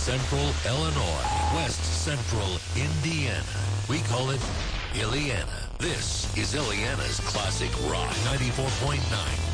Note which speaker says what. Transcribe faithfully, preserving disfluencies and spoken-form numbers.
Speaker 1: Central Illinois, West Central Indiana. We call it Illiana. This is Illiana's Classic Rock ninety-four point nine